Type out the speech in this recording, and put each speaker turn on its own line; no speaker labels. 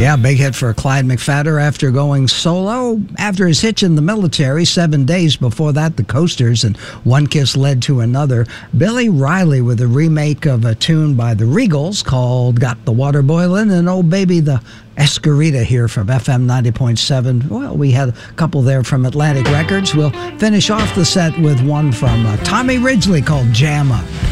Yeah, big hit for Clyde McPhatter after going solo. After his hitch in the military 7 days before that, the Coasters and One Kiss led to another. Billy Riley with a remake of a tune by the Regals called Got the Water Boilin', and Oh Baby, the Escarita here from FM 90.7. Well, we had a couple there from Atlantic Records. We'll finish off the set with one from Tommy Ridgely called Jam Up.